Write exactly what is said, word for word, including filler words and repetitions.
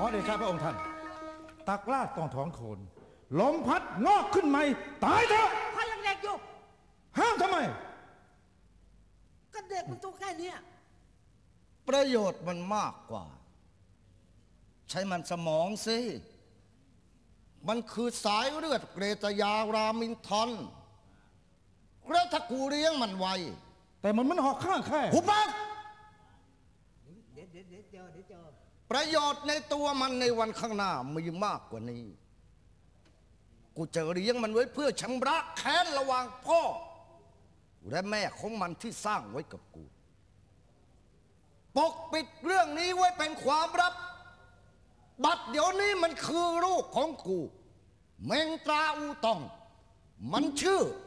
อเดชะพระองค์ท่านตักลาดต้องท้องโขนลมพัดงอกขึ้นใหม่ตายเถอะข้ายังเด็กอยู่ห้ามทำไมก็เด็กมันตัวแค่นี้ประโยชน์มันมากกว่าใช้มันสมองสิมันคือสายเลือดเกรตยารามินทอนแล้วถ้ากูเลี้ยงมันไวแต่มันมันหอกข้างแค่หุบปากเดี๋ยวเดี๋ยวเดี๋ยวเจอเดี๋ยวเจอประโยชน์ในตัวมันในวันข้างหน้ามีมากกว่านี้กูจะเลี้ยงมันไว้เพื่อชำระแค้นระหว่างพ่อและแม่ของมันที่สร้างไว้กับกูปกปิดเรื่องนี้ไว้เป็นความลับบัดเดี๋ยวนี้มันคือลูกของกูเมงตราอูตองมันชื่อ